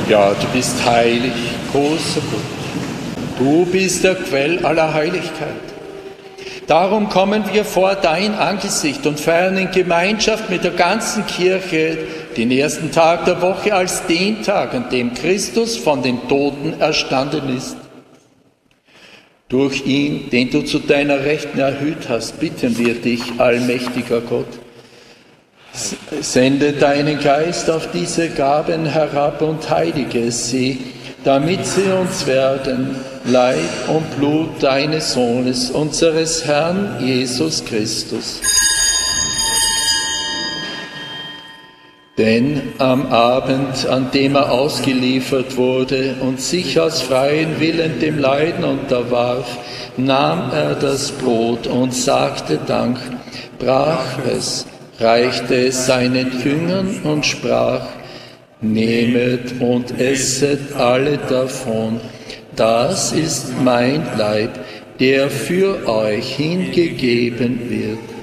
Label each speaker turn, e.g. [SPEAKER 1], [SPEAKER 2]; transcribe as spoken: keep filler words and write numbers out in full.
[SPEAKER 1] Ja, du bist heilig, großer Gott. Du bist der Quell aller Heiligkeit. Darum kommen wir vor dein Angesicht und feiern in Gemeinschaft mit der ganzen Kirche den ersten Tag der Woche als den Tag, an dem Christus von den Toten erstanden ist. Durch ihn, den du zu deiner Rechten erhöht hast, bitten wir dich, allmächtiger Gott, sende deinen Geist auf diese Gaben herab und heilige sie, damit sie uns werden, Leib und Blut deines Sohnes, unseres Herrn Jesus Christus. Denn am Abend, an dem er ausgeliefert wurde und sich aus freien Willen dem Leiden unterwarf, nahm er das Brot und sagte Dank, brach es, reichte es seinen Jüngern und sprach, nehmet und esset alle davon, das ist mein Leib, der für euch hingegeben wird.